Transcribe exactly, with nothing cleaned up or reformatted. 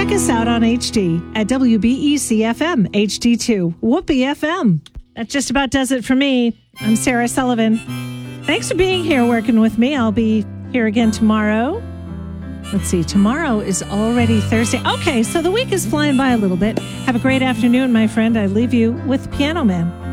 check us out on H D at W B E C F M H D two, Whoopee F M. That just about does it for me. I'm Sarah Sullivan. Thanks for being here working with me. I'll be here again tomorrow. Let's see, tomorrow is already Thursday. Okay, so the week is flying by a little bit. Have a great afternoon, my friend. I leave you with Piano Man.